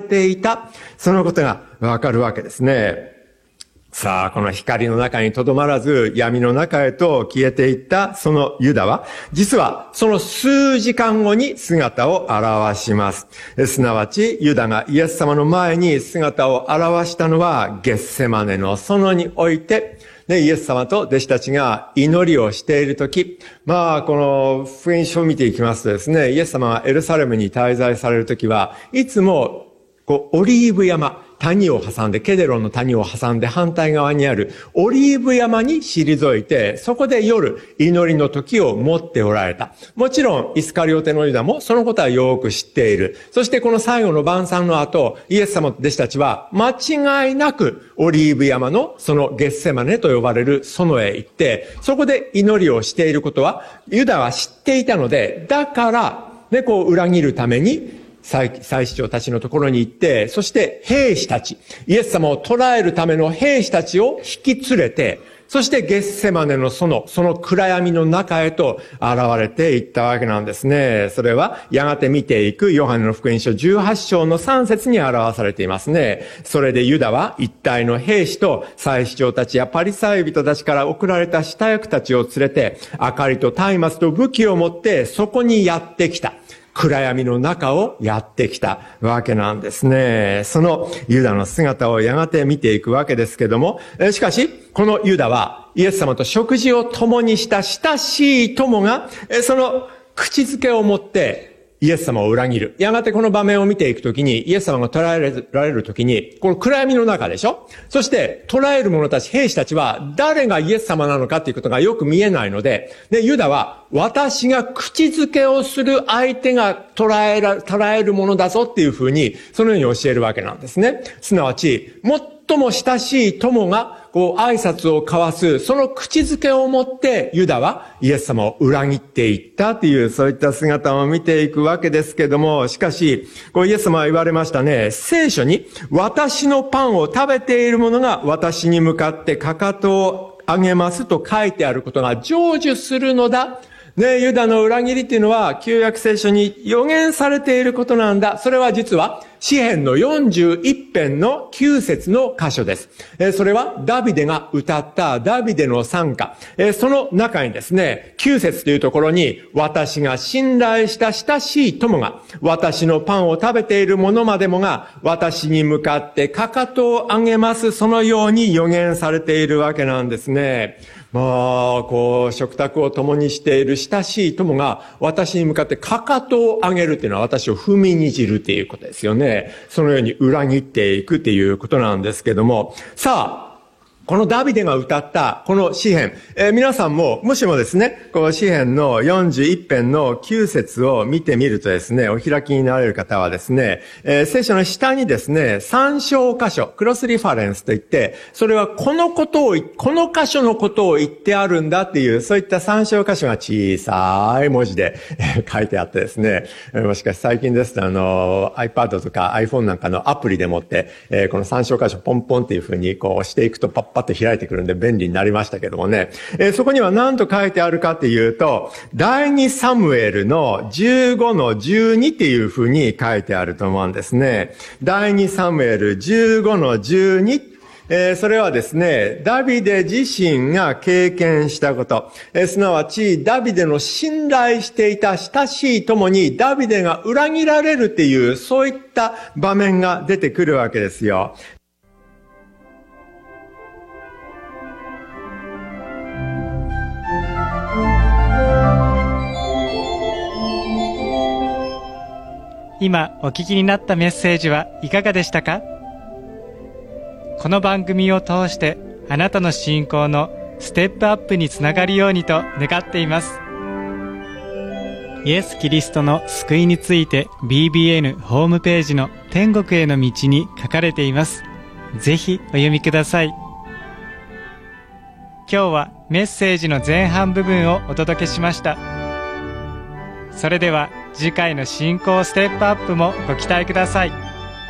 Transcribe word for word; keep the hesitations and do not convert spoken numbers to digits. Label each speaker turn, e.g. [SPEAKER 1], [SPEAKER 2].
[SPEAKER 1] ていた、そのことがわかるわけですね。さあ、この光の中にとどまらず闇の中へと消えていったそのユダは、実はその数時間後に姿を現します。すなわち、ユダがイエス様の前に姿を現したのはゲッセマネの園において、で、イエス様と弟子たちが祈りをしているとき、まあ、この福音書を見ていきますとですね、イエス様がエルサレムに滞在されるときは、いつも、こう、オリーブ山、谷を挟んで、ケデロンの谷を挟んで反対側にあるオリーブ山に退いて、そこで夜祈りの時を持っておられた。もちろんイスカリオテのユダもそのことはよく知っている。そしてこの最後の晩餐の後、イエス様と弟子たちは間違いなくオリーブ山のそのゲッセマネと呼ばれる園へ行って、そこで祈りをしていることはユダは知っていたので、だからね、こう裏切るために祭司長たちのところに行って、そして兵士たち、イエス様を捕らえるための兵士たちを引き連れて、そしてゲッセマネの園、その暗闇の中へと現れていったわけなんですね。それはやがて見ていくヨハネの福音書じゅうはち章のさん節に表されていますね。それでユダは一体の兵士と祭司長たちやパリサイ人たちから送られた下役たちを連れて、明かりと松明と武器を持ってそこにやってきた。暗闇の中をやってきたわけなんですね。そのユダの姿をやがて見ていくわけですけども、しかし、このユダはイエス様と食事を共にした親しい友が、その口づけを持ってイエス様を裏切る。やがてこの場面を見ていくときに、イエス様が捕らえられるときに、この暗闇の中でしょ？そして、捕らえる者たち、兵士たちは、誰がイエス様なのかということがよく見えないので、で、ユダは、私が口づけをする相手が捕らえら、捕らえるものだぞっていうふうに、そのように教えるわけなんですね。すなわち、最も親しい友が、こう、挨拶を交わす、その口づけをもって、ユダはイエス様を裏切っていったという、そういった姿を見ていくわけですけども、しかし、こう、イエス様は言われましたね、聖書に、私のパンを食べている者が私に向かってかかとを上げますと書いてあることが成就するのだ。ね、ユダの裏切りっていうのは、旧約聖書に予言されていることなんだ。それは実は、詩編のよんじゅういち編のきゅう節の箇所です。それはダビデが歌ったダビデの賛歌。その中にですね、きゅう節というところに、私が信頼した親しい友が、私のパンを食べている者までもが、私に向かってかかとを上げます。そのように予言されているわけなんですね。まあ、こう、食卓を共にしている親しい友が、私に向かってかかとを上げるっていうのは私を踏みにじるっていうことですよね。そのように裏切っていくっていうことなんですけども、さあ、このダビデが歌ったこの詩編、えー、皆さんももしもですね、この詩編のよんじゅういち編のきゅう節を見てみるとですね、お開きになれる方はですね、えー、聖書の下にですね、参照箇所、クロスリファレンスといって、それはこのことを、この箇所のことを言ってあるんだっていう、そういった参照箇所が小さい文字で、えー、書いてあってですね、えー、もしかし最近ですとあの iPad とか iPhone なんかのアプリでもって、えー、この参照箇所ポンポンっていう風にこう押していくとパッパッと開いてくるんで便利になりましたけどもね、えー、そこには何と書いてあるかっていうと、第二サムエルのじゅうごのじゅうにっていう風に書いてあると思うんですね。第二サムエルじゅうごのじゅうに、えー、それはですね、ダビデ自身が経験したこと、えー、すなわちダビデの信頼していた親しい友にダビデが裏切られるっていう、そういった場面が出てくるわけですよ。
[SPEAKER 2] 今お聞きになったメッセージはいかがでしたか？この番組を通してあなたの信仰のステップアップにつながるようにと願っています。イエス・キリストの救いについて ビービーエヌ ホームページの天国への道に書かれています。ぜひお読みください。今日はメッセージの前半部分をお届けしました。それでは次回の信仰ステップアップもご期待ください。